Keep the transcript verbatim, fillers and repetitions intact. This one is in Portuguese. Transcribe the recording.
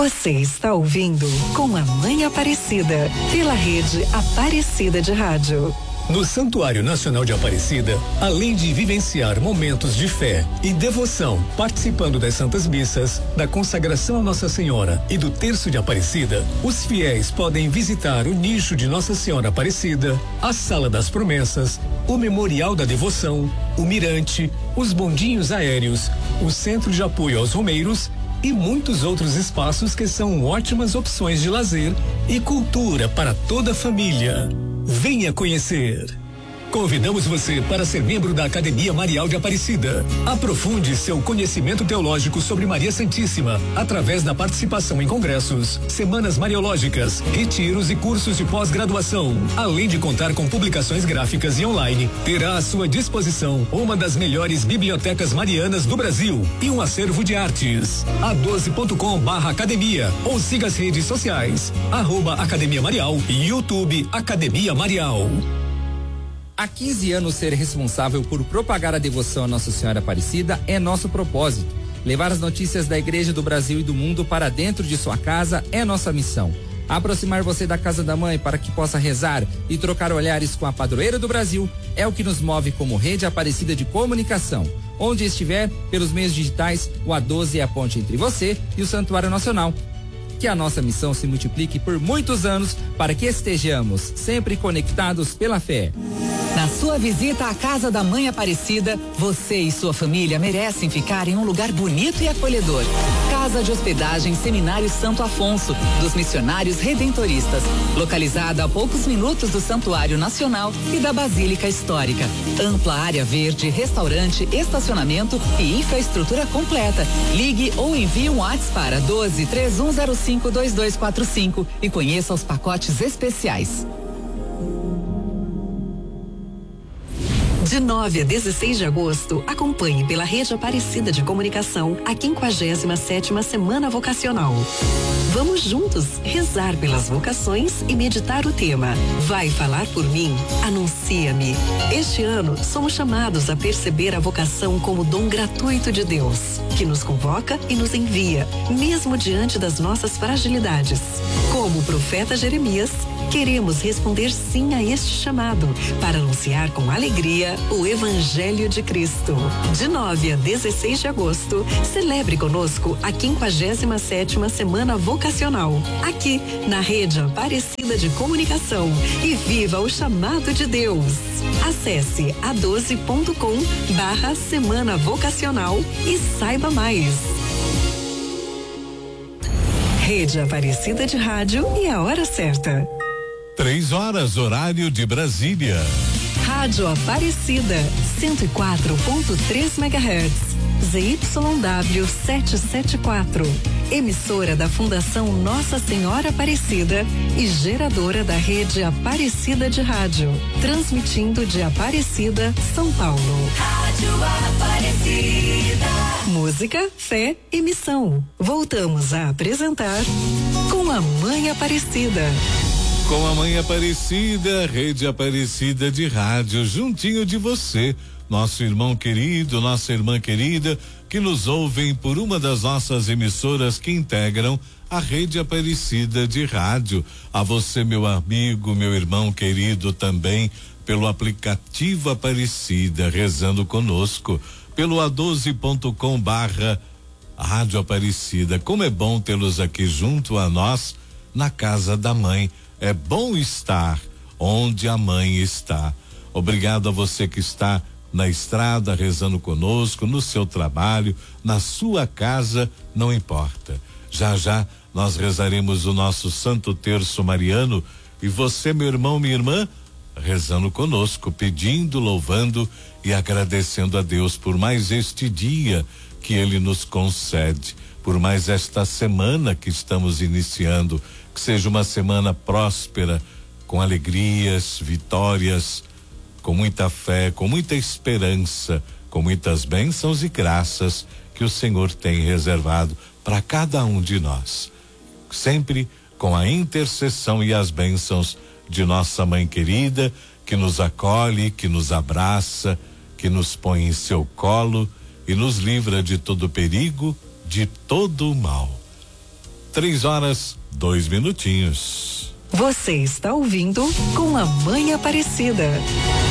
Você está ouvindo Com a Mãe Aparecida, pela rede Aparecida de Rádio. No Santuário Nacional de Aparecida, além de vivenciar momentos de fé e devoção, participando das Santas Missas, da consagração a Nossa Senhora e do Terço de Aparecida, os fiéis podem visitar o nicho de Nossa Senhora Aparecida, a Sala das Promessas, o Memorial da Devoção, o Mirante, os bondinhos aéreos, o Centro de Apoio aos Romeiros e muitos outros espaços que são ótimas opções de lazer e cultura para toda a família. Venha conhecer. Convidamos você para ser membro da Academia Marial de Aparecida. Aprofunde seu conhecimento teológico sobre Maria Santíssima através da participação em congressos, semanas mariológicas, retiros e cursos de pós-graduação. Além de contar com publicações gráficas e online, terá à sua disposição uma das melhores bibliotecas marianas do Brasil e um acervo de artes. a doze ponto com barra academia ou siga as redes sociais, arroba Academia Marial e YouTube Academia Marial. Há quinze anos, ser responsável por propagar a devoção a Nossa Senhora Aparecida é nosso propósito. Levar as notícias da Igreja do Brasil e do mundo para dentro de sua casa é nossa missão. Aproximar você da Casa da Mãe para que possa rezar e trocar olhares com a padroeira do Brasil é o que nos move como Rede Aparecida de Comunicação. Onde estiver, pelos meios digitais, o A doze é a ponte entre você e o Santuário Nacional. Que a nossa missão se multiplique por muitos anos para que estejamos sempre conectados pela fé. Na sua visita à Casa da Mãe Aparecida, você e sua família merecem ficar em um lugar bonito e acolhedor. Casa de Hospedagem Seminário Santo Afonso, dos Missionários Redentoristas, localizada a poucos minutos do Santuário Nacional e da Basílica Histórica. Ampla área verde, restaurante, estacionamento e infraestrutura completa. Ligue ou envie um WhatsApp para doze, três um zero cinco, dois dois quatro cinco e conheça os pacotes especiais. De nove a dezesseis de agosto, acompanhe pela Rede Aparecida de Comunicação a quinquagésima sétima Semana Vocacional. Vamos juntos rezar pelas vocações e meditar o tema Vai falar por mim? Anuncia-me. Este ano, somos chamados a perceber a vocação como dom gratuito de Deus, que nos convoca e nos envia, mesmo diante das nossas fragilidades. Como o profeta Jeremias, queremos responder sim a este chamado para anunciar com alegria o Evangelho de Cristo. De nove a dezesseis de agosto, celebre conosco a quinquagésima sétima Semana Vocacional, aqui na Rede Aparecida de Comunicação, e viva o chamado de Deus. Acesse a doze ponto com barra Semana Vocacional e saiba mais. Rede Aparecida de Rádio e a hora certa. Três horas, horário de Brasília. Rádio Aparecida, cento e quatro ponto três megahertz. Z Y W setecentos e setenta e quatro. Emissora da Fundação Nossa Senhora Aparecida e geradora da Rede Aparecida de Rádio. Transmitindo de Aparecida, São Paulo. Rádio Aparecida. Música, fé e missão. Voltamos a apresentar Com a Mãe Aparecida. Com a Mãe Aparecida, Rede Aparecida de Rádio, juntinho de você, nosso irmão querido, nossa irmã querida, que nos ouvem por uma das nossas emissoras que integram a Rede Aparecida de Rádio. A você, meu amigo, meu irmão querido, também pelo aplicativo Aparecida, rezando conosco, pelo a doze ponto com barra Rádio Aparecida. Como é bom tê-los aqui junto a nós na casa da mãe. É bom estar onde a mãe está. Obrigado a você que está na estrada rezando conosco, no seu trabalho, na sua casa, não importa. Já já nós rezaremos o nosso Santo Terço Mariano e você, meu irmão, minha irmã, rezando conosco, pedindo, louvando e agradecendo a Deus por mais este dia que Ele nos concede, por mais esta semana que estamos iniciando. Que seja uma semana próspera, com alegrias, vitórias, com muita fé, com muita esperança, com muitas bênçãos e graças que o Senhor tem reservado para cada um de nós. Sempre com a intercessão e as bênçãos de nossa mãe querida, que nos acolhe, que nos abraça, que nos põe em seu colo e nos livra de todo perigo, de todo o mal. Três horas, dois minutinhos. Você está ouvindo Com a Mãe Aparecida.